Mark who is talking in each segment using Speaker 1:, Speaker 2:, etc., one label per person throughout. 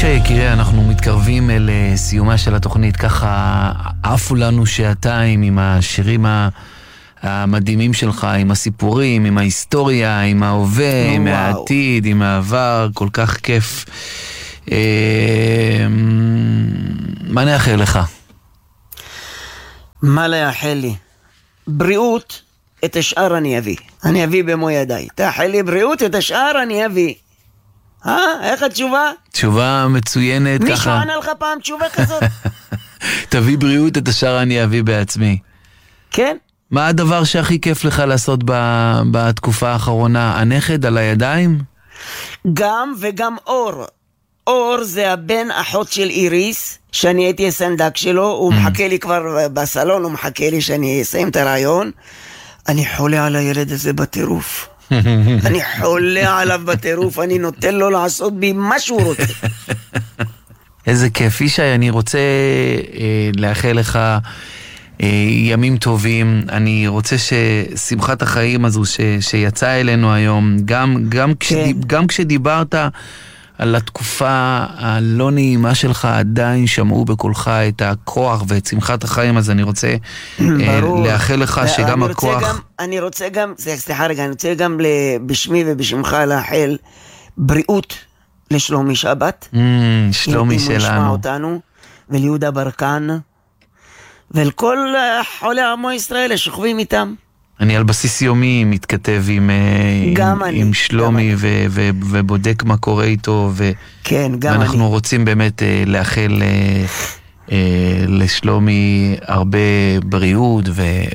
Speaker 1: ישי יקירי, אנחנו מתקרבים אל סיומה של התוכנית, ככה עפו לנו שעתיים עם השירים המדהימים שלך, עם הסיפורים, עם ההיסטוריה, עם ההווה, עם העתיד, עם העבר, כל כך כיף. מה נאחל לך?
Speaker 2: מה לאחל לי? בריאות, את השאר אני אביא. אני אביא במו ידיי. תאחל לי בריאות, את השאר אני אביא. איך התשובה?
Speaker 1: תשובה מצוינת ככה.
Speaker 2: מישהו ענה לך פעם תשובה כזאת?
Speaker 1: תביא בריאות, את השאר אני אביא בעצמי.
Speaker 2: כן.
Speaker 1: מה הדבר שהכי כיף לך לעשות בתקופה האחרונה? הנכד על הידיים?
Speaker 2: גם וגם אור. אור זה הבן אחות של איריס, שאני הייתי הסנדק שלו, הוא מחכה לי כבר בסלון, הוא מחכה לי שאני אסיים את הרעיון. אני חולה על הילד הזה בטירוף. אני חולה עליו בטירוף, אני נותן לו לעשות בי מה שהוא רוצה.
Speaker 1: איזה כיף. ישי, אני רוצה לאחל לך ימים טובים. אני רוצה ששמחת החיים הזו שיצא אלינו היום, גם כשדיברת על התקופה הלא נעימה שלך, עדיין שמעו בקולך את הכוח ואת שמחת החיים, אז אני רוצה לאחל לך שגם הכוח...
Speaker 2: אני רוצה גם, סליחה רגע, אני רוצה גם בשמי ובשמך לאחל בריאות לשלומי שבת.
Speaker 1: שלומי שלנו.
Speaker 2: לשמוע אותנו, וליהודה ברקן, ולכל חולי עמו ישראל ששוכבים איתם.
Speaker 1: אני על בסיס יומי מתכתב עם שלומי ובודק מה קורה איתו, ואנחנו רוצים באמת לאחל לשלומי הרבה בריאות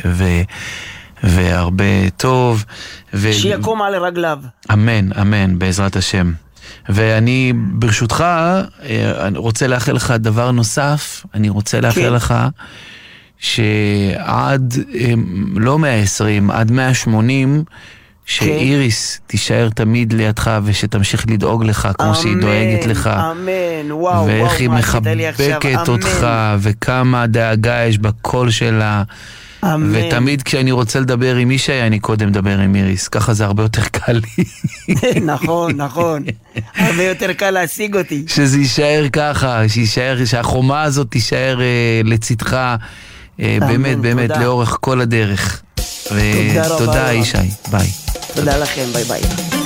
Speaker 1: והרבה טוב,
Speaker 2: שיקום על רגליו.
Speaker 1: אמן, אמן, בעזרת השם. ואני ברשותך רוצה לאחל לך דבר נוסף. אני רוצה לאחל לך שעד לא 120, עד 180, שאיריס תישאר תמיד לידך ושתמשיך לדאוג לך כמו שהיא דואגת לך.
Speaker 2: אמן, וואו,
Speaker 1: ואיך היא מחבקת אותך, וכמה דאגה יש בקול שלה. ותמיד כשאני רוצה לדבר עם מישהי, אני קודם מדבר עם איריס, ככה זה הרבה יותר קל לי.
Speaker 2: נכון, הרבה יותר קל להשיג אותי.
Speaker 1: שזה יישאר ככה, שהחומה הזאת תישאר לצדך, באמת, לאורך כל הדרך. ותודה ישי, ביי.
Speaker 2: תודה לכם, ביי ביי.